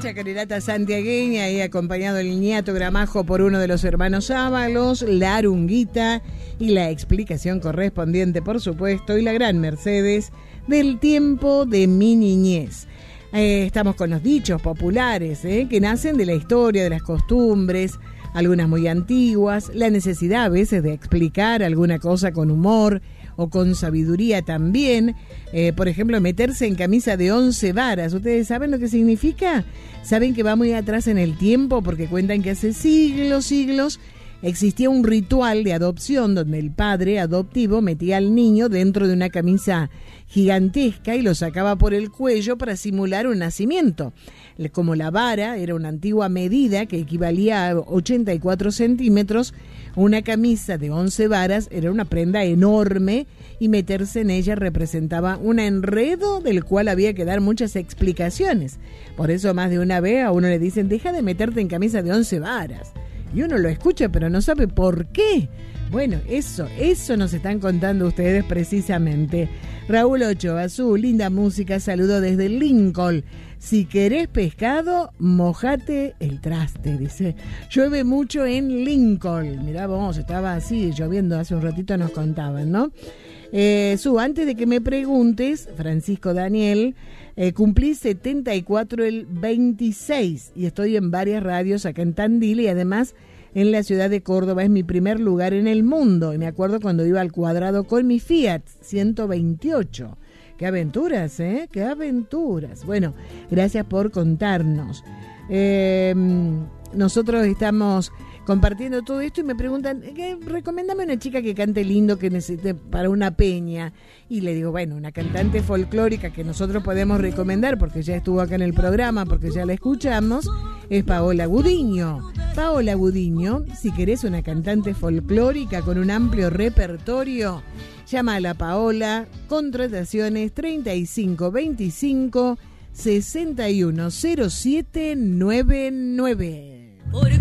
chacarerata santiagueña y acompañado el ñato Gramajo por uno de los hermanos Ábalos, la Arunguita y la explicación correspondiente, por supuesto, y la gran Mercedes del tiempo de mi niñez. Estamos con los dichos populares, que nacen de la historia, de las costumbres, algunas muy antiguas, la necesidad a veces de explicar alguna cosa con humor o con sabiduría también. Por ejemplo, meterse en camisa de 11 varas. ¿Ustedes saben lo que significa? Saben que va muy atrás en el tiempo porque cuentan que hace siglos existía un ritual de adopción donde el padre adoptivo metía al niño dentro de una camisa gigantesca y lo sacaba por el cuello para simular un nacimiento. Como la vara era una antigua medida que equivalía a 84 centímetros, una camisa de 11 varas era una prenda enorme y meterse en ella representaba un enredo del cual había que dar muchas explicaciones. Por eso más de una vez a uno le dicen, deja de meterte en camisa de 11 varas. Y uno lo escucha pero no sabe por qué. Bueno, eso nos están contando ustedes precisamente. Raúl Ochoa, su linda música, saludo desde Lincoln. Si querés pescado, mojate el traste, dice. Llueve mucho en Lincoln. Mirá vos, estaba así lloviendo hace un ratito, nos contaban, ¿no? Antes de que me preguntes, Francisco Daniel, cumplí 74 el 26 y estoy en varias radios acá en Tandil y además en la ciudad de Córdoba. Es mi primer lugar en el mundo y me acuerdo cuando iba al cuadrado con mi Fiat 128. ¡Qué aventuras, ¡Qué aventuras! Bueno, gracias por contarnos. Nosotros estamos compartiendo todo esto y me preguntan, recomiéndame una chica que cante lindo que necesite para una peña. Y le digo, bueno, una cantante folclórica que nosotros podemos recomendar porque ya estuvo acá en el programa, porque ya la escuchamos, es Paola Gudiño. Paola Gudiño, si querés una cantante folclórica con un amplio repertorio, llama a la Paola, contrataciones 3525 610799.